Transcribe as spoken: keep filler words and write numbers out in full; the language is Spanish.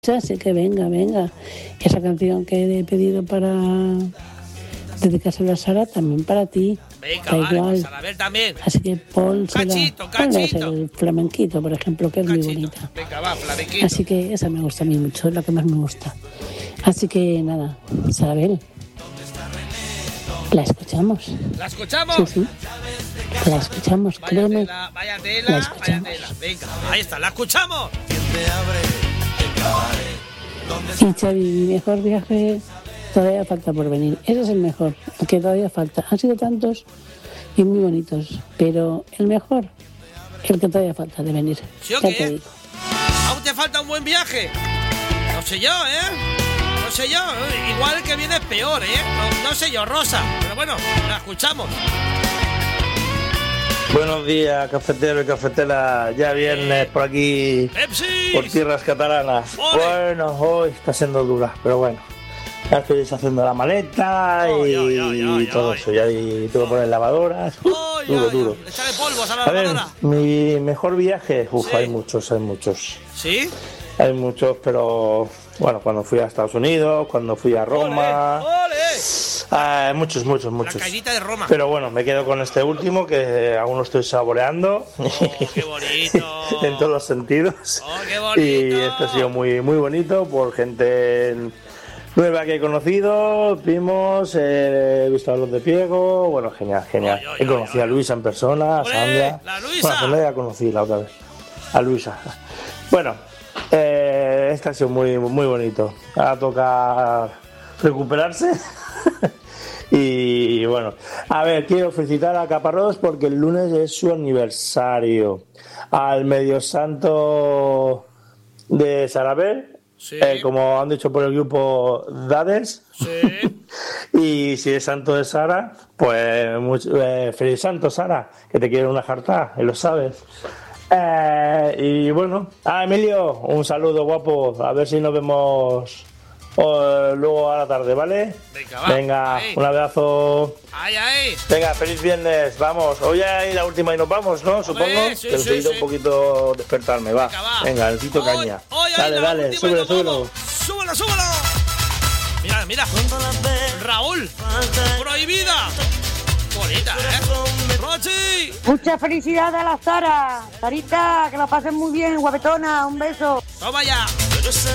Así que venga, venga. Esa canción que he pedido para dedicársela a Sara, también para ti. Venga, da vale, igual. pues a ver también. Así que pónsela. Cachito, Ponle cachito. el flamenquito, por ejemplo, que es Cachito. muy bonita. Venga, va, flamenquito. Así que esa me gusta a mí mucho, es la que más me gusta. Así que nada, Sarabel, la escuchamos. ¿La escuchamos? Sí, sí. La escuchamos, Vaya créeme. tela, vaya La tela, vaya escuchamos. tela. Venga, ahí está, la escuchamos. Y Xavi, mi mejor viaje todavía falta por venir. Ese es el mejor, el que todavía falta. Han sido tantos y muy bonitos, pero el mejor, el que todavía falta de venir. ¿Sí o Ya qué? te digo. ¿Aún te falta un buen viaje? No sé yo, ¿eh? No sé yo. ¿eh? Igual el que viene es peor, ¿eh? No, no sé yo, Rosa. Pero bueno, la escuchamos. Buenos días, cafetero y cafetera. Ya viernes por aquí, ¡Pepsi! por tierras catalanas. ¡Ole! Bueno, hoy está siendo dura, pero bueno. Ya estoy deshaciendo la maleta y, Ay, ay, ay, y todo ay. eso. Ya y tengo que poner lavadoras. Uf, Ay, duro, ay, duro. ay. Échale polvos a la A ver, lavadora. mi mejor viaje. Uf, Sí. hay muchos, hay muchos. ¿Sí? Hay muchos, pero bueno, cuando fui a Estados Unidos, cuando fui a Roma. ¡Ole! ¡Ole! Ah, muchos, muchos, La muchos. cañita de Roma. Pero bueno, me quedo con este último que aún lo estoy saboreando. ¡Oh, qué bonito! En todos los sentidos. ¡Oh, qué bonito! Y esto ha sido muy, muy bonito por gente nueva que he conocido, primos, eh, he visto a los de Piego. Bueno, genial, genial. Ay, ay, He conocido ay, a Luisa en persona, a ¡Ole, Sandra. la Luisa! Bueno, a Sandra ya conocí la otra vez. A Luisa. Bueno, eh, este ha sido muy, muy bonito. Ahora toca recuperarse. Y bueno, a ver, quiero felicitar a Caparrós porque el lunes es su aniversario. Al medio santo de Sarabel, Sí. eh, como han dicho por el grupo Dades. Sí. Y si es santo de Sara, pues mucho- eh, feliz santo, Sara, que te quiero una jarta, y lo sabes. Eh, y bueno, ah, Emilio, un saludo guapo, a ver si nos vemos eh, luego a la tarde, ¿vale? Venga, va. Venga, Ahí. un abrazo. ¡Ay, ay! Venga, feliz viernes, vamos. Hoy hay la última y nos vamos, ¿no? Supongo. sí, que sí, necesito sí. un poquito despertarme, va. Venga, va. Venga, necesito Hoy- caña. hoy hay Dale, la dale, última y súbelo, nos súbelo. vamos. ¡Súbelo, súbelo! Mira, mira. Raúl. Prohibida. Bonita, ¿eh? Rochi. Muchas felicidades a la Sara. Sarita, que la pasen muy bien, guapetona. Un beso. Toma ya.